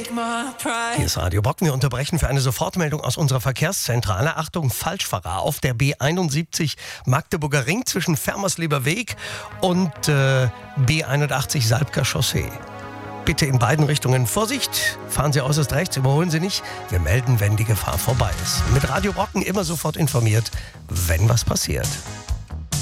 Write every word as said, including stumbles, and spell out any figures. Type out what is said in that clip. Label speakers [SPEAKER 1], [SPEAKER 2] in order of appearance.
[SPEAKER 1] Hier ist Radio Brocken. Wir unterbrechen für eine Sofortmeldung aus unserer Verkehrszentrale. Achtung, Falschfahrer auf der B einundsiebzig Magdeburger Ring zwischen Fermersleber Weg und äh, B einundachtzig Salbker Chaussee. Bitte in beiden Richtungen Vorsicht, fahren Sie äußerst rechts, überholen Sie nicht. Wir melden, wenn die Gefahr vorbei ist. Mit Radio Brocken immer sofort informiert, wenn was passiert.